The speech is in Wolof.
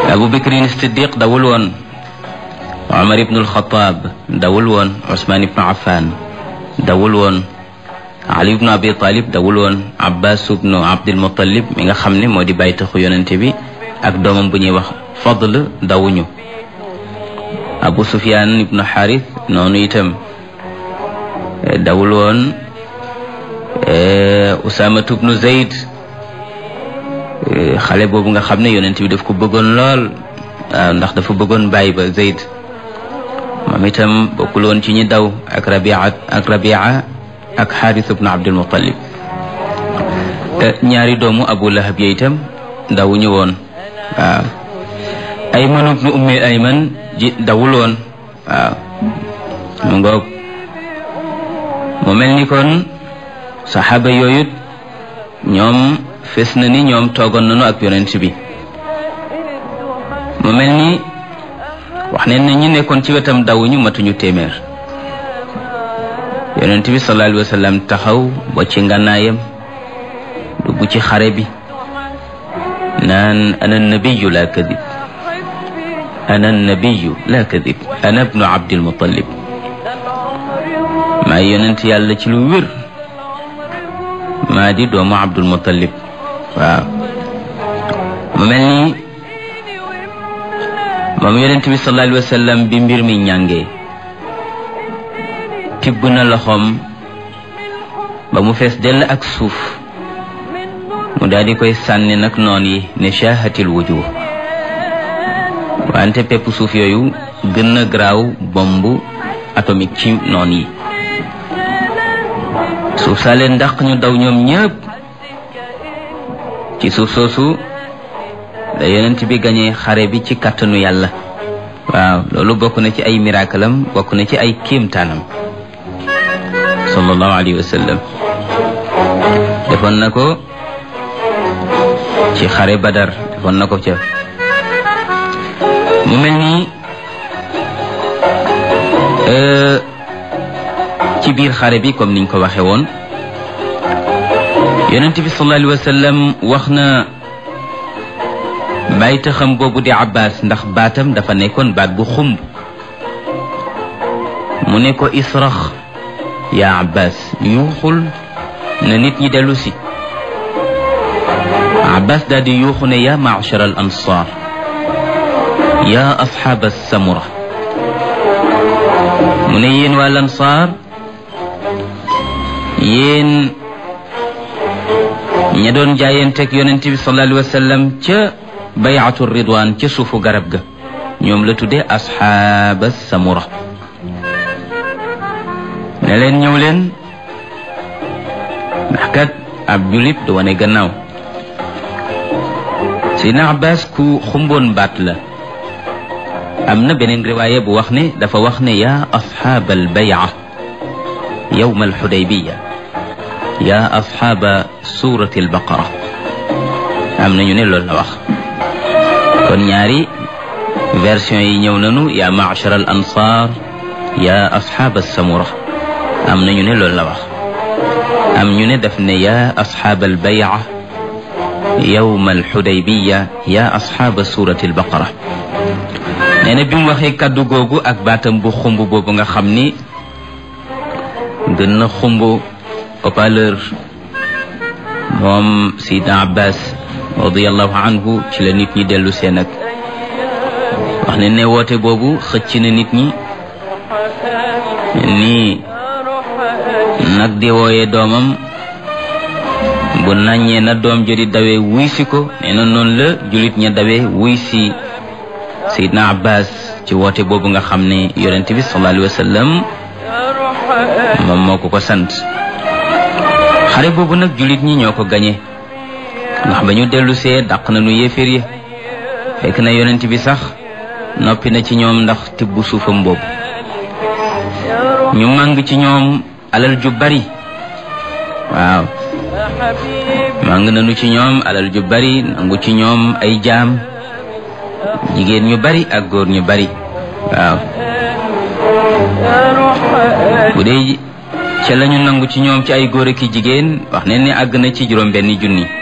Abu Bakrin Siddiq dawul woon, Umar ibn al-Khattab dawul woon, Usman ibn Affan dawul woon, Ali ibn Abi Talib dawul woon, Abbas ibn Abdul Muttalib mi nga xam ne moo di bàyyi taxu yonente bi ak doomam bu ñuy wax Fadl dawuñu. Abu Sufyan ibn Harith noonu itam dawul woon, Usama ibn Zayd xale boobu nga xam ne yonent bi daf ko bëggoon lool, ndax dafa bëggoon bàyyi ba Zayd, moom itam bokkul woon ci ñi daw, ak Rabia ak Harith ibn Abdul Muttalib. ñaari doomu Abu Lahab yi itam dawuñu woon. waaw Ayman ibn Ummi Ayman ji dawul woon. waaw mu ngoog, mu mel ni kon saxaaba yooyu ñoom fes na ni ñoom toogoon nañu ak yonent bi. mu mel ni wax ne ñi nekkoon ci wetam dawuñu matuñu téeméer. yonent bi sallallahu alayhi wa sallam taxaw ba ci ngànnaayam dugg ci xare bi naan ana nabiyu la kadib, ana nabiyu la kadib, ana ibnu Abdil Muttalib, maa yonent yàlla ci lu wér, maa di doomu Abdul Muttalib. waaw mu mel ni moom yonent bi sallallahu alayhi wa sallam bi mbir mi ñàngee tibb na loxoom ba mu fees dell ak suuf, mu daal di koy sànni nag noon yi ne shaahatil wujuh. wante pepp suuf yooyu gën na garaaw bombe atomique ci noon yi. suuf saa leen ndax ñu daw ñoom ñëpp. ci suuf soosu da yonent bi gañee xare bi ci kàttanu yàlla. waaw loolu bokk na ci ay miracle am, bokk na ci ay kéemtaanam sallallahu alayhi wa sallam. defoon na ko ci xare Badar, defoon na ko ca. mu mel ni ci biir xare bi comme niñ ko waxe woon, yonent bi sallallahu alayhi wa sallam wax na bàyyi taxam boobu di Abbas, ndax baatam dafa nekkoon baat bu xumb. mu ne ko israx yaa Abbas, yuuxul na nit ñi dellu si. Abbas daal di yuuxu ne yaa ma'shar al ansar, yaa asxaab as-samura. mu ne yéen waa lansaar, yéen ña doon jaayanteeg yonent bi sallallahu alayhi wa sallam ca bay'atu ridwaan ca suufu garab ga, ñoom la tuddee asxaab as-samura. ne leen ñëw leen, ndax kat ab julit du wane gannaaw. Seydina Abbas ku xumboon baat la. am na beneen riwaaya bu wax ne dafa wax ne yaa asxaab al-bay'a yawma al-Hudaybiya, yaa asxaaba suurati al-Baqara. am na ñu ne loolu la wax. kon ñaari version yi ñëw nañu, yaa ma'shar al-ansaar, yaa asxaab as-samura. am na ñu ne loolu la wax. am ñu ne daf ne yaa asxaab al-bay'a yawma al-Hudaybiya, yaa asxaaba suurati al-Baqara. nee na bi mu waxee kaddu googu ak baatam bu xumb boobu nga xam ni gën na xumb haut-parleur, moom Seydina Abbas radiyallahu anhu ci la nit ñi dellu seen ak wax ne woote boobu xëcc na nit ñi nii nag di wooyee doomam bu naññee na doom jodi dawee wuy si ko. nee na noonu la julit ña dawee wuy si Seydina Abbas ci woote boobu nga xam ne yonent bi sallallahu alayhi wa sallam moom moo ko sant. xare boobu nag julit ñi ñoo ko gañe, ndax ba ñu dellu see dàq na nu yéeféer yi. fekk na yonent bi sax noppi na ci ñoom ndax tibb suufam boobu. ñu màng ci ñoom alal ju bari. waaw màng nañu ci ñoom alal ju bari, nangu ci ñoom ay jaam, jigéen ñu bari ak góor ñu bari. waaw bu dee ca lañu nangu ci ñoom ci ay góor ak jigéen wax ne àgg na ci juróom benni junni.